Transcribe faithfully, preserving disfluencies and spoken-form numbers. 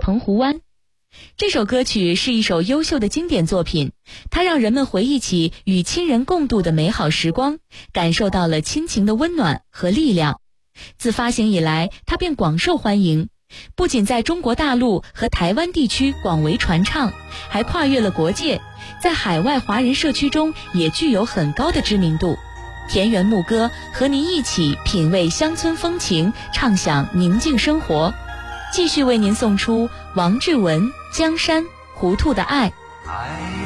澎湖湾。这首歌曲是一首优秀的经典作品，它让人们回忆起与亲人共度的美好时光，感受到了亲情的温暖和力量。自发行以来，它便广受欢迎，不仅在中国大陆和台湾地区广为传唱，还跨越了国界，在海外华人社区中也具有很高的知名度。田园牧歌和您一起品味乡村风情，畅享宁静生活。继续为您送出王志文《江山》，糊涂的爱。